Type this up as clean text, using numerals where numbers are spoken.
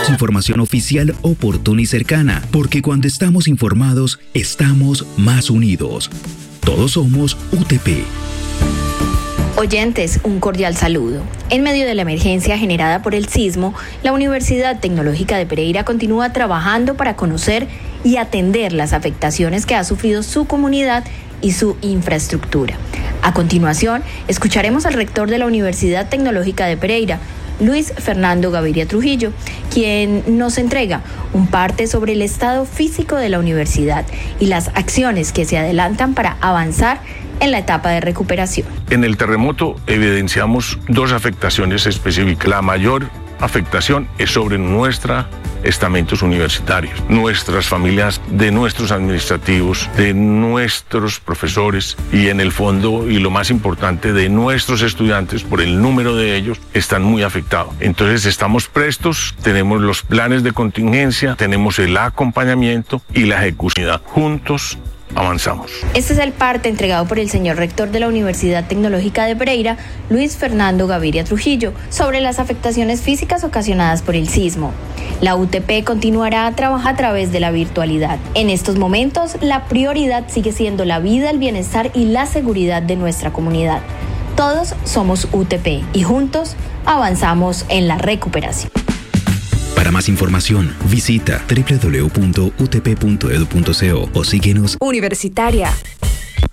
Busquemos información oficial, oportuna y cercana, porque cuando estamos informados, estamos más unidos. Todos somos UTP. Oyentes, un cordial saludo. En medio de la emergencia generada por el sismo, la Universidad Tecnológica de Pereira continúa trabajando para conocer y atender las afectaciones que ha sufrido su comunidad y su infraestructura. A continuación, escucharemos al rector de la Universidad Tecnológica de Pereira, Luis Fernando Gaviria Trujillo, quien nos entrega un parte sobre el estado físico de la universidad y las acciones que se adelantan para avanzar en la etapa de recuperación. En el terremoto evidenciamos dos afectaciones específicas. La mayor afectación es sobre nuestros estamentos universitarios, nuestras familias, de nuestros administrativos, de nuestros profesores y en el fondo, y lo más importante, de nuestros estudiantes, por el número de ellos, están muy afectados. Entonces estamos prestos, tenemos los planes de contingencia, tenemos el acompañamiento y la ejecución. Juntos avanzamos. Este es el parte entregado por el señor rector de la Universidad Tecnológica de Pereira, Luis Fernando Gaviria Trujillo, sobre las afectaciones físicas ocasionadas por el sismo. La UTP continuará a trabajar a través de la virtualidad. En estos momentos, la prioridad sigue siendo la vida, el bienestar y la seguridad de nuestra comunidad. Todos somos UTP y juntos avanzamos en la recuperación. Para más información, visita www.utp.edu.co o síguenos. Universitaria